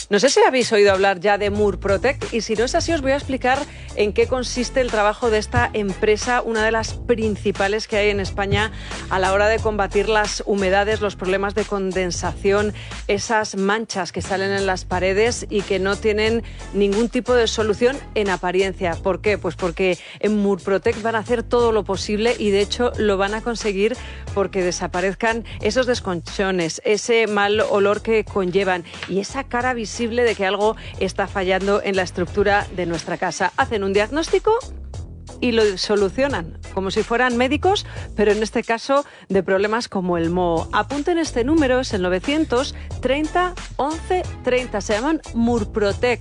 No sé si habéis oído hablar ya de Murprotec, y si no es así os voy a explicar en qué consiste el trabajo de esta empresa, una de las principales que hay en España a la hora de combatir las humedades, los problemas de condensación, esas manchas que salen en las paredes y que no tienen ningún tipo de solución en apariencia. ¿Por qué? Pues porque en Murprotec van a hacer todo lo posible y de hecho lo van a conseguir porque desaparezcan esos desconchones, ese mal olor que conllevan y esa cara visible de que algo está fallando en la estructura de nuestra casa. Hacen un diagnóstico y lo solucionan, como si fueran médicos, pero en este caso de problemas como el moho. Apunten este número, es el 930 11 30. Se llaman Murprotec.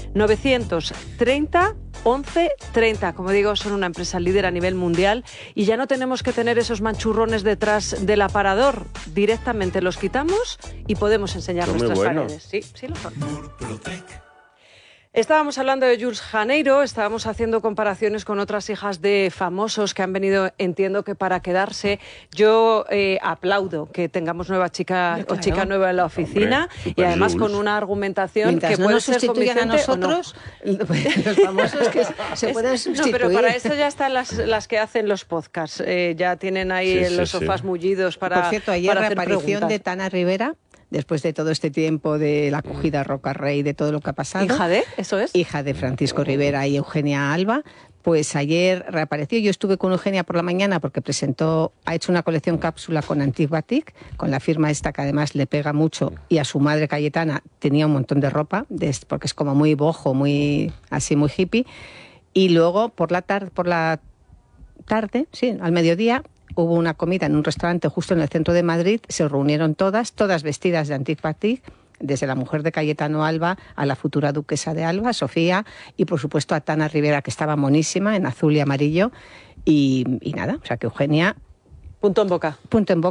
930 11 30. Como digo, son una empresa líder a nivel mundial y ya no tenemos que tener esos manchurrones detrás del aparador. Directamente los quitamos y podemos enseñar nuestras paredes. Sí, sí lo son. Estábamos hablando de Jules Janeiro, estábamos haciendo comparaciones con otras hijas de famosos que han venido, entiendo que para quedarse. Yo aplaudo que tengamos nueva chica o chica nueva en la oficina. Hombre, y además Jules, con una argumentación mientras que puede ser convincente a nosotros, no. Los famosos que se pueden sustituir. No, pero para eso ya están las que hacen los podcasts. Ya tienen ahí los sofás mullidos para. Por cierto, ayer la aparición de Tana Rivera. Después de todo este tiempo de la acogida Roca Rey, de todo lo que ha pasado. ¿Hija de? ¿Eso es? Hija de Francisco Rivera y Eugenia Alba. Pues ayer reapareció. Yo estuve con Eugenia por la mañana porque ha hecho una colección cápsula con Antique Batik, con la firma esta que además le pega mucho, y a su madre Cayetana tenía un montón de ropa, porque es como muy boho, muy hippie. Y luego por la tarde, sí, al mediodía, hubo una comida en un restaurante justo en el centro de Madrid, se reunieron todas vestidas de Antique Batik, desde la mujer de Cayetano Alba a la futura duquesa de Alba, Sofía, y por supuesto a Tana Rivera, que estaba monísima, en azul y amarillo, y nada, o sea que Eugenia... Punto en boca.